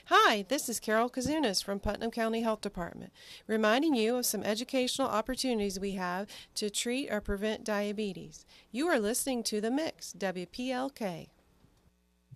Hi, this is Carol Kazunas from Putnam County Health Department, reminding you of some educational opportunities we have to treat or prevent diabetes. You are listening to The Mix, WPLK.